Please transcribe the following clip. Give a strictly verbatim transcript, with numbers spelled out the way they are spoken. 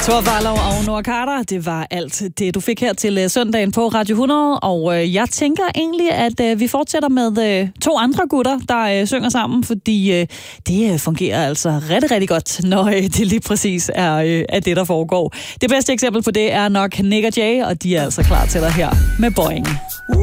Thor Warlow og Noah Carter, det var alt det, du fik her til søndagen på Radio hundrede, og øh, jeg tænker egentlig, at øh, vi fortsætter med øh, to andre gutter, der øh, synger sammen, fordi øh, det øh, fungerer altså rigtig, rigtig godt, når øh, det lige præcis er, øh, er det, der foregår. Det bedste eksempel på det er nok Nick og Jay, og de er altså klar til dig her med Boing.